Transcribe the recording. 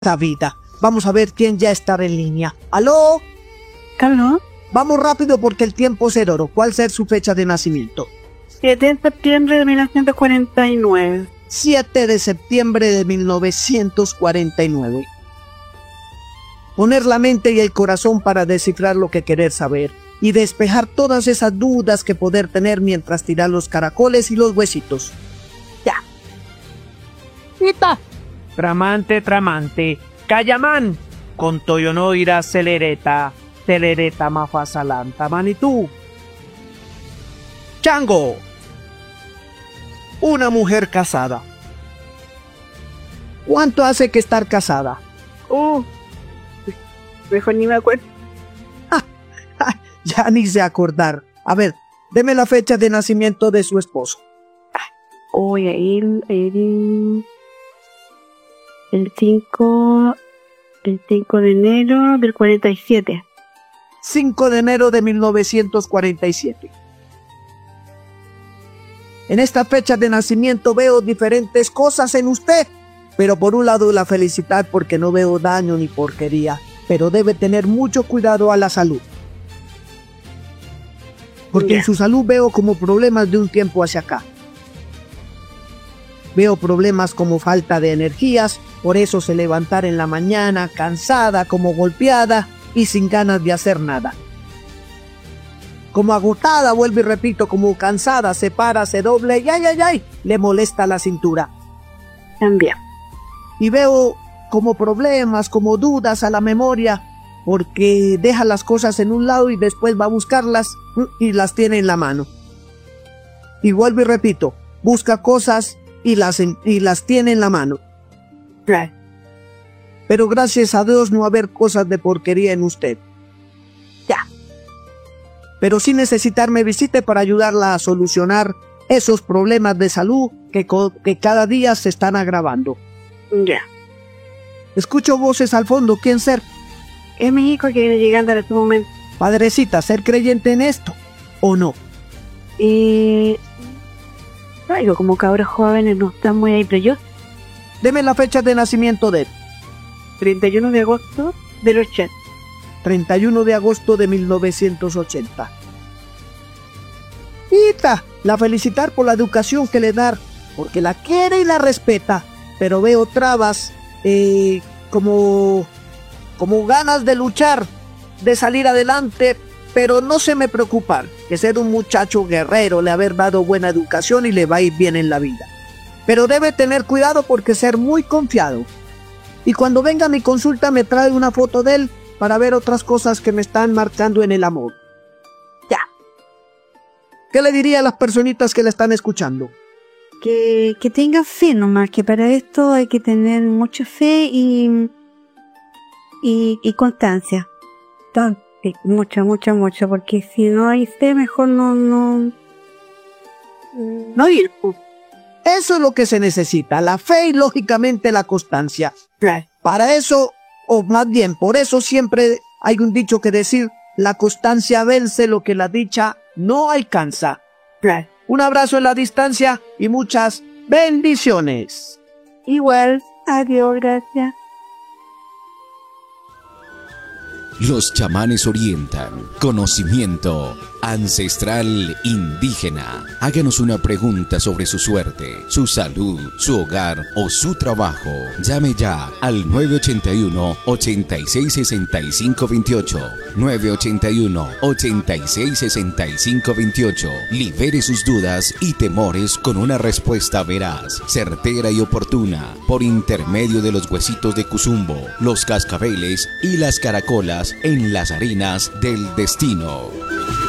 esta vida. Vamos a ver quién ya está en línea. ¿Aló? ¿Aló? Vamos rápido porque el tiempo es el oro. ¿Cuál será su fecha de nacimiento? 7 de septiembre de 1949. 7 de septiembre de 1949. Poner la mente y el corazón para descifrar lo que querer saber y despejar todas esas dudas que poder tener mientras tirar los caracoles y los huesitos. Ya. ¡Ita! Tramante, tramante. Cayamán. Con toyo no irá celereta. Celereta mafasalanta manitú. Chango. Una mujer casada. ¿Cuánto hace que estar casada? Mejor ni me acuerdo. Ya ni sé acordar. A ver, deme la fecha de nacimiento de su esposo. El 5 de enero del 47. 5 de enero de 1947. En esta fecha de nacimiento veo diferentes cosas en usted, pero por un lado la felicidad porque no veo daño ni porquería, pero debe tener mucho cuidado a la salud. Porque en su salud veo como problemas de un tiempo hacia acá. Veo problemas como falta de energías, por eso se levantar en la mañana cansada, como golpeada y sin ganas de hacer nada. Como agotada, vuelvo y repito, como cansada, se para, se doble y ay, le molesta la cintura. También. Y veo como problemas, como dudas a la memoria, porque deja las cosas en un lado y después va a buscarlas y las tiene en la mano. Y vuelvo y repito, busca cosas y las tiene en la mano. Right. Pero gracias a Dios no va a haber cosas de porquería en usted. Ya. Pero sí necesitarme visite para ayudarla a solucionar esos problemas de salud que cada día se están agravando. Ya. Escucho voces al fondo. ¿Quién ser? Es mi hijo que viene llegando en este momento. Padrecita, ¿ser creyente en esto o no? Algo como cabros jóvenes no están muy ahí, pero yo. Deme la fecha de nacimiento de él. 31 de agosto del 80. 31 de agosto de 1980. Ita, la felicitar por la educación que le da, porque la quiere y la respeta, pero veo trabas, como ganas de luchar, de salir adelante, pero no se me preocupar, que ser un muchacho guerrero, le haber dado buena educación y le va a ir bien en la vida. Pero debe tener cuidado porque ser muy confiado. Y cuando venga a mi consulta me trae una foto de él para ver otras cosas que me están marcando en el amor. Ya. ¿Qué le diría a las personitas que le están escuchando? Que tengan fe nomás, que para esto hay que tener mucha fe y constancia. Mucha, porque si no hay fe, mejor no ir. Eso es lo que se necesita, la fe y lógicamente la constancia. Right. Para eso, o más bien, por eso siempre hay un dicho que decir, la constancia vence lo que la dicha no alcanza. Right. Un abrazo en la distancia y muchas bendiciones. Igual, adiós, gracias. Los chamanes orientan. Conocimiento ancestral indígena. Háganos una pregunta sobre su suerte, su salud, su hogar o su trabajo. Llame ya al 981-866528. 981-866528. Libere sus dudas y temores con una respuesta veraz, certera y oportuna, por intermedio de los huesitos de Cuzumbo, los cascabeles y las caracolas en las arenas del destino.